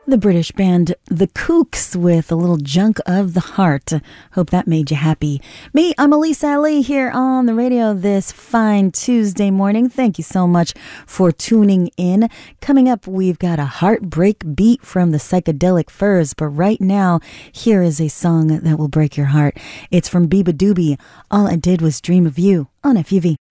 The British band The Kooks with a little junk of the heart. Hope that made you happy. Me, I'm Elise Ali here on the radio this fine Tuesday morning. Thank you so much for tuning in. Coming up, we've got a heartbreak beat from the Psychedelic Furs, but right now, here is a song that will break your heart. It's from Biba Doobie. All I Did Was Dream of You on FUV.